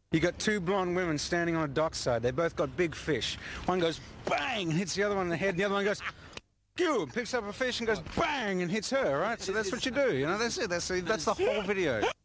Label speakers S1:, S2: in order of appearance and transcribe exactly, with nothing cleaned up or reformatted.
S1: You got two blonde women standing on a dockside. They both got big fish. One goes bang and hits the other one in the head, and the other one goes you and picks up a fish and goes bang and hits her, right? So that's what you do, you know, that's it. That's, that's the whole video.